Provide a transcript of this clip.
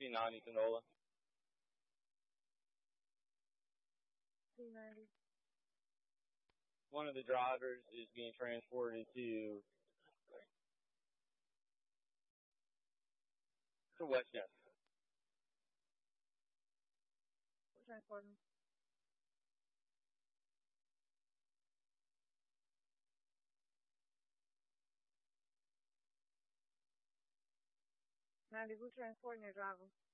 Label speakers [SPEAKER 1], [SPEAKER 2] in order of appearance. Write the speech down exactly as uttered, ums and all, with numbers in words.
[SPEAKER 1] P ninety Canola.
[SPEAKER 2] P ninety.
[SPEAKER 1] One of the drivers is being transported to to West End.
[SPEAKER 2] Transporting. ninety, who's transporting your driver?